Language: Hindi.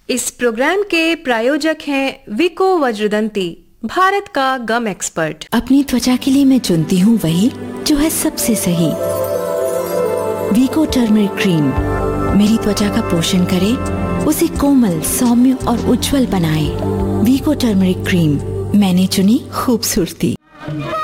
इस प्रोग्राम के प्रायोजक हैं विको वज्रदंती, भारत का गम एक्सपर्ट। अपनी त्वचा के लिए मैं चुनती हूँ वही जो है सबसे सही। वीको टर्मरिक क्रीम मेरी त्वचा का पोषण करे, उसे कोमल, सौम्य और उज्जवल बनाए। वीको टर्मरिक क्रीम, मैंने चुनी खूबसूरती।